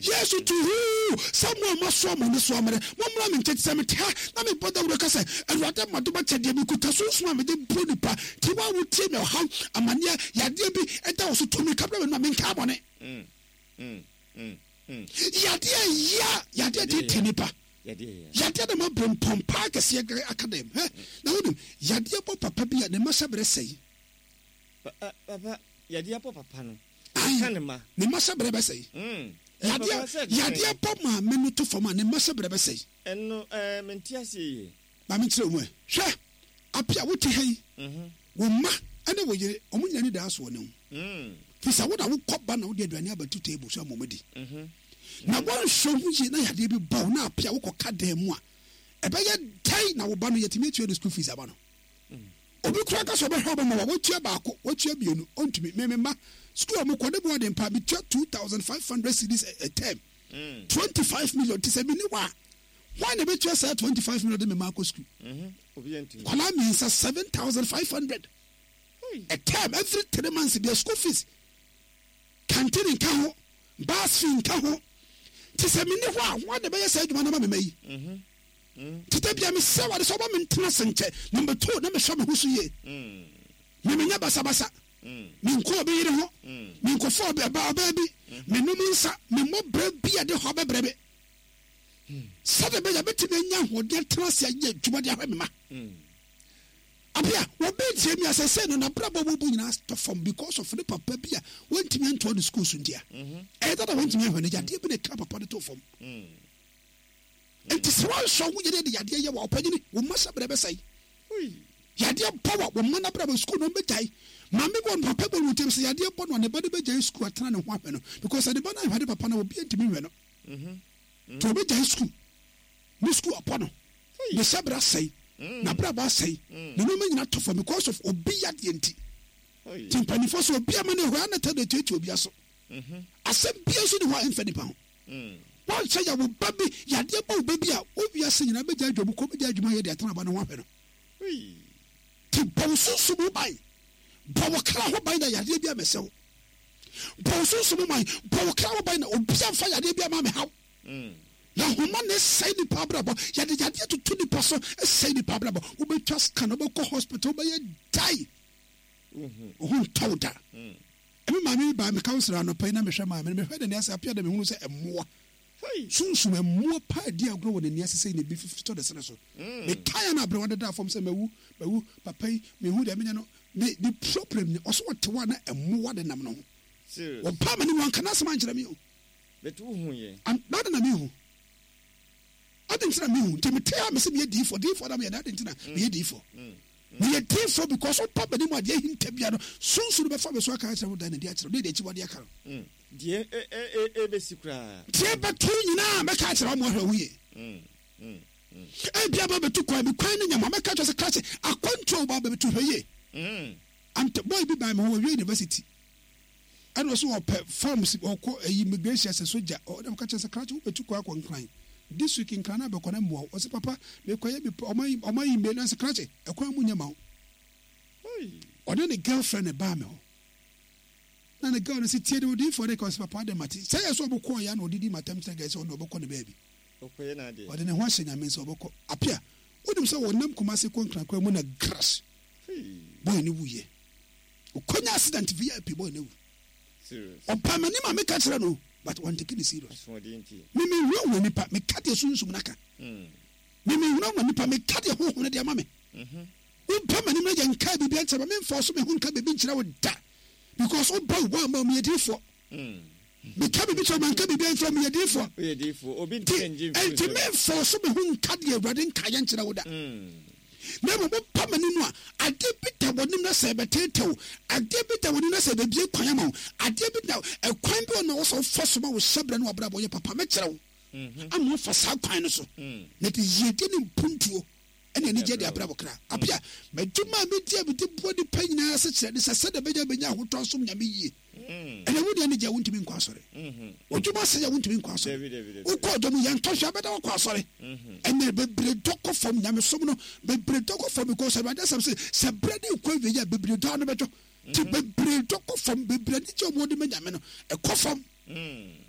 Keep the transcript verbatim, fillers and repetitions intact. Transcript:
Yes, to who someone must swim on the swammer. One moment, take some attack. Let me put the workers and rather Maduba Teddy could swim with the Brunipa. Tiwa would tell your hand, a mania, Yadibi, and also to make up and make carbonate. Yadia, Yadia Tinipa. Yadia the Mabrum Pompark, a Siagra Academy. Now, Yadia Papa, and the Massabre say. Yadia Papa Pano. Kanema ne masa brebe sei yadia yadia poma menuto foma ne masa brebe sei eno eh mentiase ba mentire mu hwe apia wote hai wo ma ene wo yire omunya ni da so ne mm fisa wo da wo koba na wo de aduane abatu table so amomedi mhm na won show hu yi na yadia bi bawo na apia wo koka dan mu a ebe ye dai na wo ba no yetime tue the school fees aba no obi kura ka so be hwa ba ma wo tua ba ko wo tua bienu ontumi memema school am ko de bo de pa bi two thousand five hundred cedis a, a term mm. twenty-five million to say ni wa why ne be tua say twenty-five million de me marco school mhm obienti kola means seven thousand five hundred a term every three months be school fees canteen in ka bus fee in ka ho to say ni wa why ne be say adwuma na ma me mai mhm tete bia me se wa de so ba me ntena senche number two na me hwa me husu ye mm me me nya basa basa me nko be yire ho me nko fo be ba ba bi me num nsa me mo bra bi ade ho be brebe sade be ya beti me nya ho de trans ya ye dwuma de ahwe me ma apia wo be tie mi asese no na bra bo bo nyina stop because of the papa bia went me into the school so ndia eh that went me hwe ne ya de bi ne ka papa de to fom enti se wan so wo ye de ya de ye wa opagini wo masa brebe sai yadia power wo mana brebe school no be jai mama go on papa be wutem se yadia bo no ne bade be jai school atana ne ho apɛ no because ade bana hade papa na obi antimi hwe no mhm to be jai school ni school apɔ no ne sabra sai na braba sai ne no manyina tofo because of obi yade enti timpani fo so obi amane ho ana tade tete obi aso mhm asem bia so ne ho amfa nipa ho mhm won say ya wo babi yadia bo babi a obi ase nyina be jai dwobu ko be jai dwuma ye de atana ba ne ho apɛ no ti bonso sumu bai bawo kra ho bai na yade bia mesew bonso sumu mai bawo kra ho bai na obia fa yade bia ma me haw mm na homa ne sai ni pabra bo yade yade to to ni paso sai ni pabra bo wo be twa scan bo ko hospital be die mhm ho tawda mm emi ma me ba me counselor no pai na me hwe ma me me hwe de ne asa apia de me hunu se emmoa sunsun emmoa pa di agro wo ne ne asa sai ne bi fifito de sene so me kaya na abre wode da fom se mewu mewu papa me hu de me no me the problem ne oso wote wa na emmoa de nam no serious wo pa me ne wan kana sama nkyere me o betu hu ye an na na me hu adin tira me hu te me tia me se me di for di for da me na adin tira me di for me di for because o pa me ne mo ade hinta bia no sunsun be fa be so aka kyere wo da na di a kyere de de chi wode aka die e e e be sikra tie betu nyina me ka kyere mo hwa hu ye mm mm e bia ba betu kwa bi kwan ne nyama me ka kyere se krache akwanto ba betu hwa ye mm ant boy bi by my university and also forms or immigration as a soldier or them catch as a crash betu kwa kwa nkran this week in Canada be kwana mo o se papa me kwa bi o my o my email as a crash e kwa mu nyama o o de girlfriend e ba me ho na the girl say tie de for the cause papa de mati say so boko ya na odidi matam say guys o no boko ne baby okoye na de o de ne ho ahenya me so boko apia odim say wonam kuma se konkran kwa mu na grass boy ne wuye o konya accident V I P boy ne wu serious o pa mani ma me ka kire no but one take it serious me me hu woni pa me ka de sunsum naka mm me me hu woni pa me ka de ho ho ne de ma me mhm o pa mani me jan ka bi bi antaba me force me hu ka be bi nkira wo da because o boy wa ma me di for mm me ka be bi so man ka be bi from me di for me di for obi change and to me force me hu ka de awrade nka ya nkira wo da mm na mo pa mani no a ade bi da wonim na se betetew ade bi da wonim na se be bie kwan ma ade bi da e kwan bi no wo so force ma wo sebra no abra bo ye papa me kire wo mhm am fa sa kwan no so na ti yede ni puntuo ene ni je de abra bo kra apia meduma me dia bi de body pain na se kire de se se de beja benya hoto so nyame yie ene wo de ni je wontimi nkwa sore mhm ojuma se je wontimi nkwa sore wo ko domu yan to hwa beda wo kwa sore ene bebre doko fam nyame som no bebre doko fam because I say say se brede kwa ve ya bebre do no beto ti bebre doko fam bebre ni je mo de nyame no e ko fam mhm